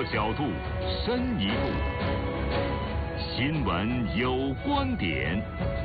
角度，深一步。新闻有观点。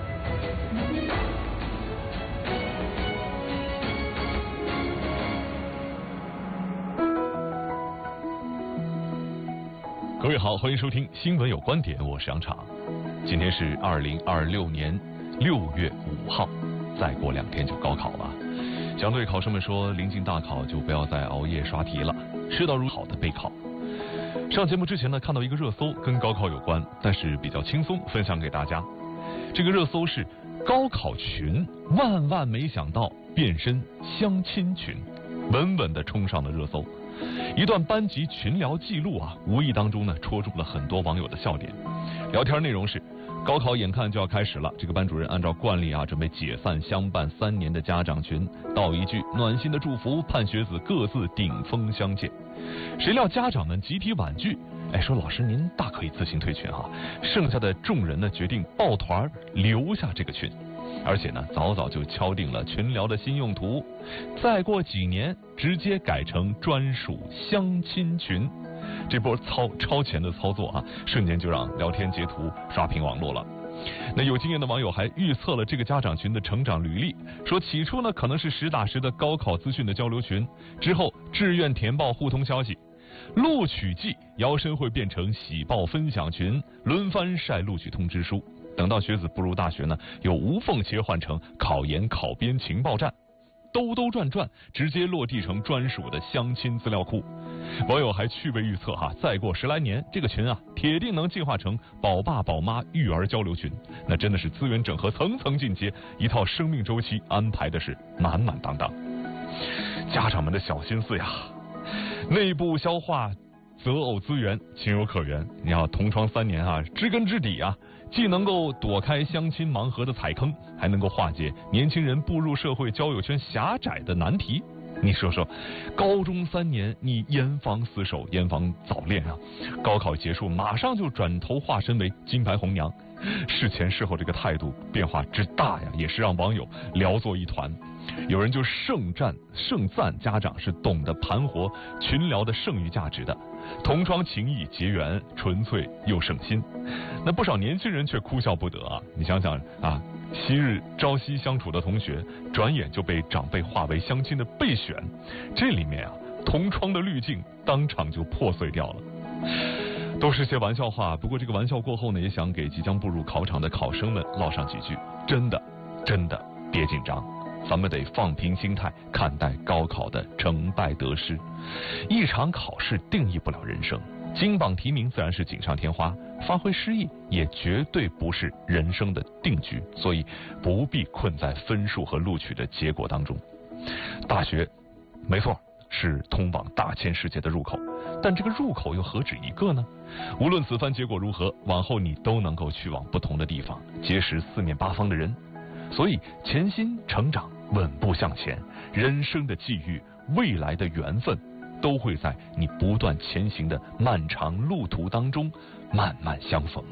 各位好，欢迎收听《新闻有观点》，我是杨昶。今天是2026年6月5号，再过2天就高考了。想对考生们说，临近大考就不要再熬夜刷题了，事到如好的备考。上节目之前呢，看到一个热搜跟高考有关，但是比较轻松，分享给大家。这个热搜是高考群万没想到变身相亲群，稳稳的冲上了热搜。一段班级群聊记录啊，无意当中呢戳中了很多网友的笑点。聊天内容是：高考眼看就要开始了，这个班主任按照惯例啊，准备解散相伴3年的家长群，道一句暖心的祝福，盼学子各自顶峰相见。谁料家长们集体婉拒，说老师您大可以自行退群哈。剩下的众人呢决定抱团留下这个群。而且呢，早就敲定了群聊的新用途，再过几年直接改成专属相亲群。这波超前的操作啊，瞬间就让聊天截图刷屏网络了。那有经验的网友还预测了这个家长群的成长履历，说起初呢可能是实打实的高考资讯的交流群，之后志愿填报互通消息，录取季摇身会变成喜报分享群，轮番晒录取通知书。等到学子步入大学呢，又无缝切换成考研考编情报站，兜转，直接落地成专属的相亲资料库。网友还趣味预测再过10来年，这个群啊，铁定能进化成宝爸宝妈育儿交流群。那真的是资源整合层层进阶，一套生命周期安排的是满满当当。家长们的小心思呀，内部消化择偶资源情有可原。你要同窗3年啊，知根知底啊，既能够躲开相亲盲盒的踩坑，还能够化解年轻人步入社会交友圈狭窄的难题。你说说，高中3年你严防死守，严防早恋啊，高考结束马上就转头化身为金牌红娘，事前事后这个态度变化之大呀，也是让网友聊作一团。有人就盛赞家长是懂得盘活群聊的剩余价值的，同窗情谊结缘，纯粹又省心。那不少年轻人却哭笑不得啊！你想想啊，昔日朝夕相处的同学，转眼就被长辈划为相亲的备选，这里面啊，同窗的滤镜当场就破碎掉了。都是些玩笑话，不过这个玩笑过后呢，也想给即将步入考场的考生们唠上几句：真的别紧张。咱们得放平心态看待高考的成败得失，一场考试定义不了人生，金榜题名自然是锦上添花，发挥失意也绝对不是人生的定局，所以不必困在分数和录取的结果当中。大学没错是通往大千世界的入口，但这个入口又何止一个呢？无论此番结果如何，往后你都能够去往不同的地方，结识四面八方的人。所以潜心成长，稳步向前，人生的际遇，未来的缘分，都会在你不断前行的漫长路途当中慢慢相逢。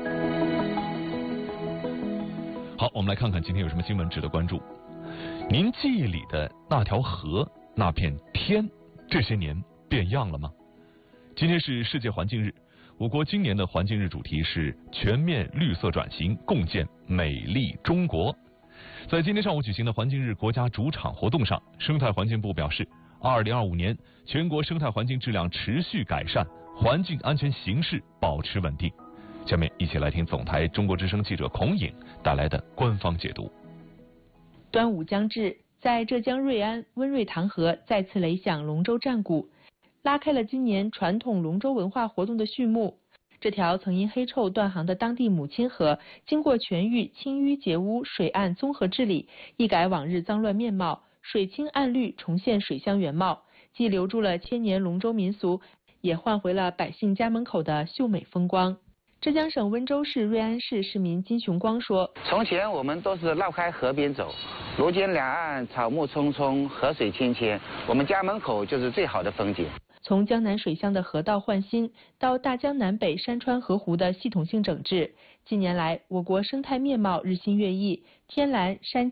好，我们来看看今天有什么新闻值得关注。您记忆里的那条河，那片天，这些年变样了吗？今天是世界环境日，我国今年的环境日主题是全面绿色转型，共建美丽中国。在今天上午举行的环境日国家主场活动上，生态环境部表示，2025年全国生态环境质量持续改善，环境安全形势保持稳定。下面一起来听总台中国之声记者孔颖带来的官方解读。 端午将至，在浙江瑞安，温瑞塘河再次擂响龙舟战鼓，拉开了今年传统龙舟文化活动的序幕。这条曾因黑臭断航的当地母亲河，经过全域清淤截污、水岸综合治理，一改往日脏乱面貌，水清岸绿，重现水乡原貌，既留住了千年龙舟民俗，也换回了百姓家门口的秀美风光。浙江省温州市瑞安市市民金雄光说：“ 从前我们都是绕开河边走，如今两岸草木葱葱，河水清清，我们家门口就是最好的风景。” 从江南水乡的河道换新，到大江南北山川河湖的系统性整治，近年来我国生态面貌日新月异，天蓝山